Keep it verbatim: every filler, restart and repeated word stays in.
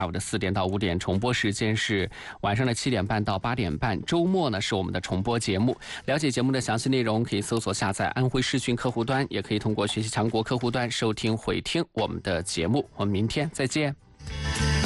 午的四点到五点，重播时间是晚上的七点半到八点半。周末呢是我们的重播节目。了解节目的详细内容，可以搜索下载安徽视讯客户端，也可以通过学习强国客户端收听回听我们的节目。我们明天再见。